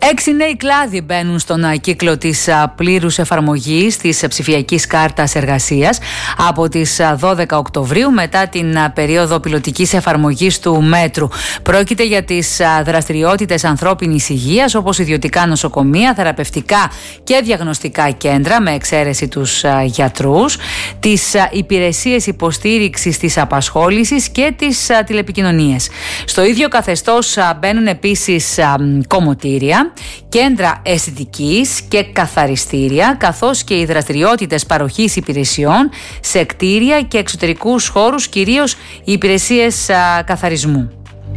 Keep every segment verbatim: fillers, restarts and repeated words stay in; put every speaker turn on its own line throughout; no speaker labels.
Έξι νέοι κλάδοι μπαίνουν στον κύκλο της πλήρους εφαρμογής της ψηφιακής κάρτας εργασίας από τις δώδεκα Οκτωβρίου μετά την περίοδο πιλωτικής εφαρμογής του μέτρου. Πρόκειται για τις δραστηριότητες ανθρώπινης υγείας, όπως ιδιωτικά νοσοκομεία, θεραπευτικά και διαγνωστικά κέντρα με εξαίρεση τους γιατρούς, τις υπηρεσίες υποστήριξης της απασχόλησης και τις τηλεπικοινωνίες. Στο ίδιο καθεστώς μπαίνουν επίσης κομμωτήρια, κέντρα αισθητικής και καθαριστήρια, καθώς και οι δραστηριότητες παροχής υπηρεσιών σε κτίρια και εξωτερικούς χώρους, κυρίως οι υπηρεσίες α, καθαρισμού.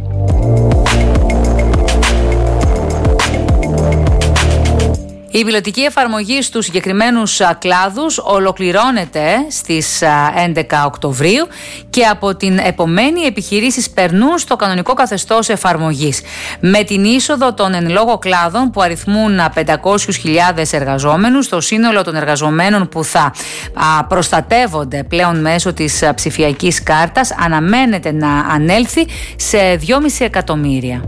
Η πιλωτική εφαρμογή στους συγκεκριμένους κλάδους ολοκληρώνεται στις έντεκα Οκτωβρίου και από την επομένη οι επιχειρήσεις περνούν στο κανονικό καθεστώς εφαρμογής. Με την είσοδο των εν λόγω κλάδων που αριθμούν πεντακόσιες χιλιάδες εργαζόμενους, το σύνολο των εργαζομένων που θα προστατεύονται πλέον μέσω της ψηφιακής κάρτας αναμένεται να ανέλθει σε δυόμισι εκατομμύρια.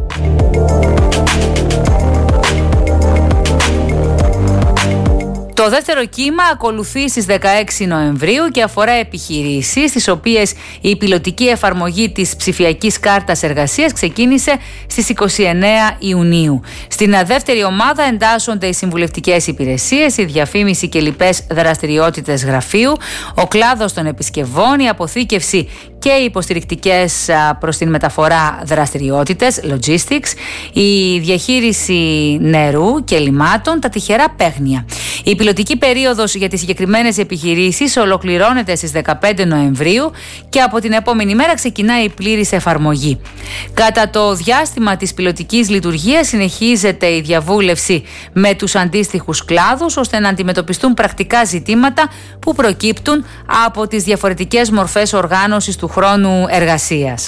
Το δεύτερο κύμα ακολουθεί στις δεκαέξι Νοεμβρίου και αφορά επιχειρήσεις στις οποίες η πιλωτική εφαρμογή της ψηφιακής κάρτας εργασίας ξεκίνησε στις είκοσι εννέα Ιουνίου. Στην δεύτερη ομάδα εντάσσονται οι συμβουλευτικές υπηρεσίες, η διαφήμιση και λοιπές δραστηριότητες γραφείου, ο κλάδος των επισκευών, η αποθήκευση και οι υποστηρικτικές προς την μεταφορά δραστηριότητες, logistics, η διαχείριση νερού και λιμάτων, τα τυχερά παίγνια. Η πιλωτική περίοδος για τις συγκεκριμένες επιχειρήσεις ολοκληρώνεται στις δεκαπέντε Νοεμβρίου και από την επόμενη μέρα ξεκινάει η πλήρης εφαρμογή. Κατά το διάστημα της πιλωτικής λειτουργίας συνεχίζεται η διαβούλευση με τους αντίστοιχους κλάδους ώστε να αντιμετωπιστούν πρακτικά ζητήματα που προκύπτουν από τις διαφορετικές μορφές οργάνωσης του χρόνου εργασίας.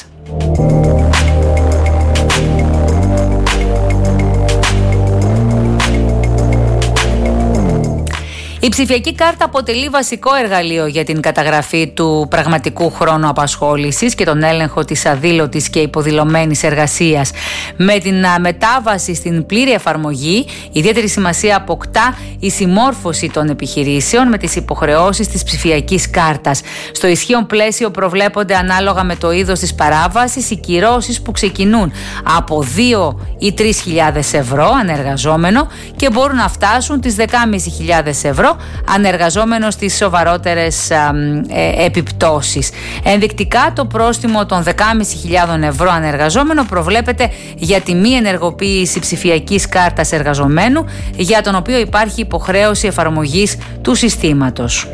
Η ψηφιακή κάρτα αποτελεί βασικό εργαλείο για την καταγραφή του πραγματικού χρόνου απασχόλησης και τον έλεγχο της αδήλωτης και υποδηλωμένης εργασίας. Με την μετάβαση στην πλήρη εφαρμογή, ιδιαίτερη σημασία αποκτά η συμμόρφωση των επιχειρήσεων με τις υποχρεώσεις της ψηφιακής κάρτας. Στο ισχύον πλαίσιο προβλέπονται ανάλογα με το είδος της παράβασης οι κυρώσεις που ξεκινούν από δύο ή τρεις χιλιάδες ευρώ ανεργαζόμενο και μπορούν να φτάσουν τις δεκάμισι χιλιάδες ευρώ ανεργαζόμενος στις σοβαρότερες α, ε, επιπτώσεις. Ενδεικτικά το πρόστιμο των δεκάμισι χιλιάδων ευρώ ανεργαζόμενο προβλέπεται για τη μη ενεργοποίηση ψηφιακής κάρτας εργαζομένου για τον οποίο υπάρχει υποχρέωση εφαρμογής του συστήματος.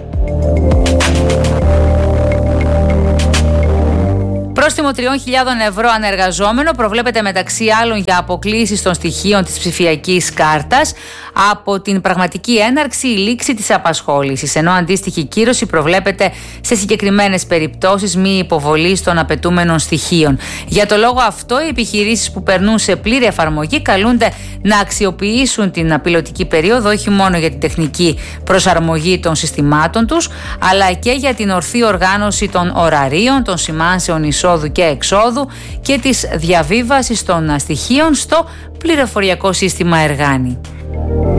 Πρόστιμο τριών χιλιάδων ευρώ ανεργαζόμενο προβλέπεται μεταξύ άλλων για αποκλήσεις των στοιχείων της ψηφιακής κάρτας από την πραγματική έναρξη ή λήξη της απασχόλησης, ενώ αντίστοιχη κύρωση προβλέπεται σε συγκεκριμένες περιπτώσεις μη υποβολής των απαιτούμενων στοιχείων. Για το λόγο αυτό, οι επιχειρήσεις που περνούν σε πλήρη εφαρμογή καλούνται να αξιοποιήσουν την πιλωτική περίοδο όχι μόνο για την τεχνική προσαρμογή των συστημάτων τους, αλλά και για την ορθή οργάνωση των ωραρίων, των σημάνσεων εισόδου και εξόδου και της διαβίβασης των στοιχείων στο πληροφοριακό σύστημα Εργάνη.